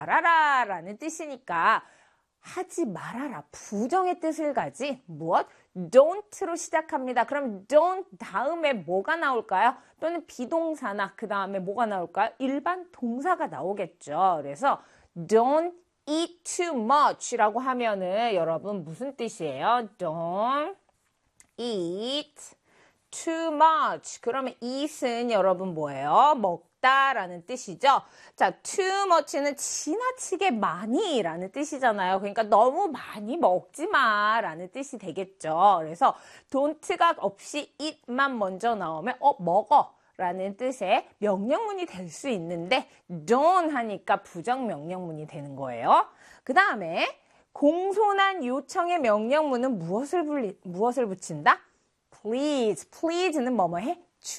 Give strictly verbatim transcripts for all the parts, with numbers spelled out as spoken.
말아라 라는 뜻이니까 하지 말아라. 부정의 뜻을 가진 무엇? don't로 시작합니다. 그럼 don't 다음에 뭐가 나올까요? 또는 비동사나 그 다음에 뭐가 나올까요? 일반 동사가 나오겠죠. 그래서 don't eat too much 라고 하면은 여러분 무슨 뜻이에요? Don't eat too much. 그러면 eat은 여러분 뭐예요? 먹다 라는 뜻이죠. 자, too much는 지나치게 많이 라는 뜻이잖아요. 그러니까 너무 많이 먹지 마 라는 뜻이 되겠죠. 그래서 don't가 없이 eat만 먼저 나오면 어 먹어 라는 뜻의 명령문이 될 수 있는데 don't 하니까 부정 명령문이 되는 거예요. 그 다음에 공손한 요청의 명령문은 무엇을, 불리, 무엇을 붙인다? please, please는 뭐뭐 해?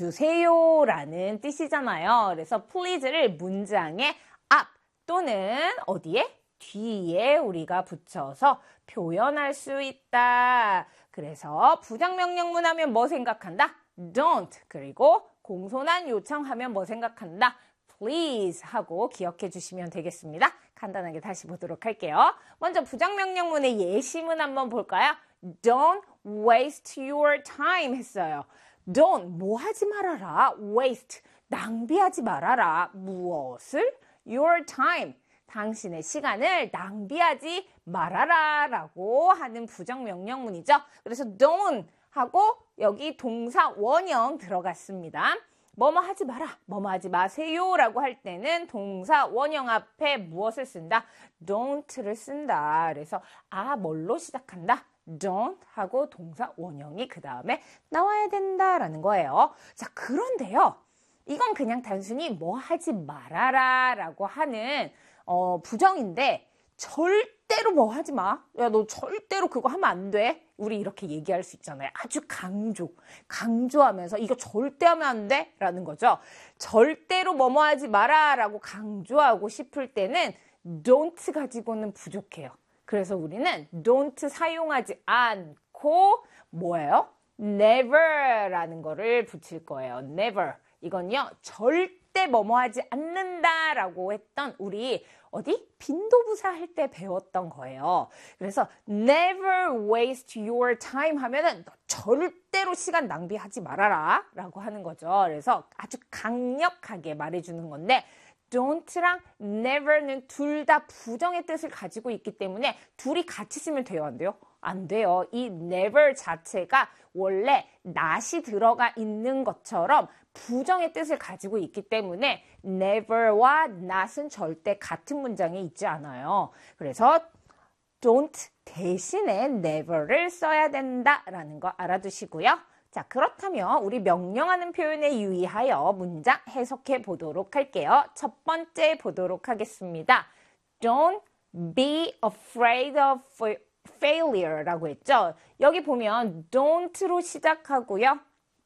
주세요 라는 뜻이잖아요. 그래서 please를 문장의 앞 또는 어디에? 뒤에 우리가 붙여서 표현할 수 있다. 그래서 부정명령문 하면 뭐 생각한다? don't. 그리고 공손한 요청하면 뭐 생각한다? please 하고 기억해 주시면 되겠습니다. 간단하게 다시 보도록 할게요. 먼저 부정명령문의 예시문 한번 볼까요? Don't waste your time 했어요. Don't, 뭐 하지 말아라. waste, 낭비하지 말아라. 무엇을? your time, 당신의 시간을 낭비하지 말아라 라고 하는 부정명령문이죠. 그래서 don't 하고 여기 동사 원형 들어갔습니다. 뭐뭐 하지 마라, 뭐뭐 하지 마세요 라고 할 때는 동사 원형 앞에 무엇을 쓴다? don't를 쓴다. 그래서 아, 뭘로 시작한다? don't 하고 동사 원형이 그 다음에 나와야 된다라는 거예요. 자, 그런데요. 이건 그냥 단순히 뭐 하지 말아라 라고 하는 어, 부정인데 절대로 뭐 하지 마. 야, 너 절대로 그거 하면 안 돼. 우리 이렇게 얘기할 수 있잖아요. 아주 강조, 강조하면서 이거 절대 하면 안 돼? 라는 거죠. 절대로 뭐뭐 하지 마라 라고 강조하고 싶을 때는 don't 가지고는 부족해요. 그래서 우리는 don't 사용하지 않고 뭐예요? never 라는 거를 붙일 거예요. never. 이건요, 절대 뭐뭐 하지 않는다라고 했던 우리 어디? 빈도부사 할 때 배웠던 거예요. 그래서 never waste your time 하면은 너 절대로 시간 낭비하지 말아라 라고 하는 거죠. 그래서 아주 강력하게 말해주는 건데 don't랑 never는 둘 다 부정의 뜻을 가지고 있기 때문에 둘이 같이 쓰면 돼요, 안 돼요? 안 돼요. 이 never 자체가 원래 not이 들어가 있는 것처럼 부정의 뜻을 가지고 있기 때문에 never와 not은 절대 같은 문장에 있지 않아요. 그래서 don't 대신에 never를 써야 된다라는 거 알아두시고요. 자, 그렇다면 우리 명령하는 표현에 유의하여 문장 해석해 보도록 할게요. 첫 번째 보도록 하겠습니다. Don't be afraid of failure라고 했죠. 여기 보면 don't로 시작하고요.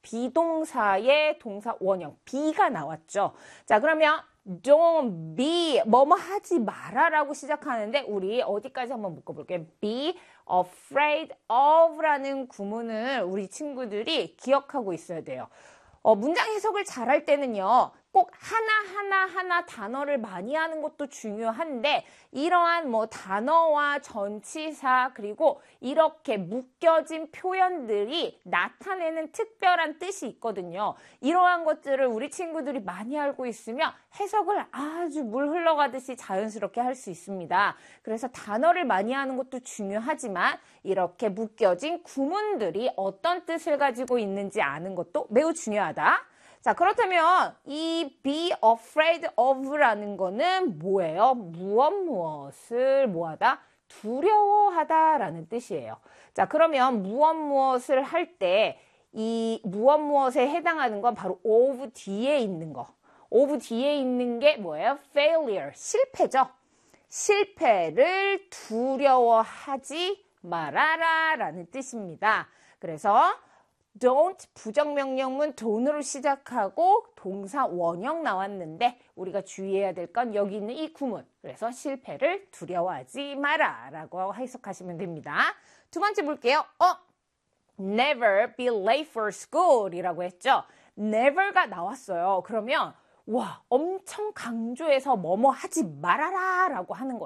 비동사의 동사 원형 be가 나왔죠. 자, 그러면 don't be 뭐뭐 하지 마라라고 시작하는데 우리 어디까지 한번 묶어볼게요. be afraid of라는 구문을 우리 친구들이 기억하고 있어야 돼요. 어, 문장 해석을 잘할 때는요. 꼭 하나하나 하나 단어를 많이 하는 것도 중요한데 이러한 뭐 단어와 전치사 그리고 이렇게 묶여진 표현들이 나타내는 특별한 뜻이 있거든요. 이러한 것들을 우리 친구들이 많이 알고 있으면 해석을 아주 물 흘러가듯이 자연스럽게 할 수 있습니다. 그래서 단어를 많이 하는 것도 중요하지만 이렇게 묶여진 구문들이 어떤 뜻을 가지고 있는지 아는 것도 매우 중요하다. 자, 그렇다면 이 be afraid of라는 거는 뭐예요? 무엇 무엇을 뭐하다? 두려워하다라는 뜻이에요. 자, 그러면 무엇 무엇을 할 때 이 무엇 무엇에 해당하는 건 바로 of 뒤에 있는 거. of 뒤에 있는 게 뭐예요? failure, 실패죠. 실패를 두려워하지 말아라 라는 뜻입니다. 그래서 don't 부정명령문 don't으로 시작하고 동사 원형 나왔는데 우리가 주의해야 될 건 여기 있는 이 구문. 그래서 실패를 두려워하지 마라 라고 해석하시면 됩니다. 두 번째 볼게요. 어, never be late for school 이라고 했죠. never가 나왔어요. 그러면 와, 엄청 강조해서 뭐뭐 하지 말아라 라고 하는 거예요.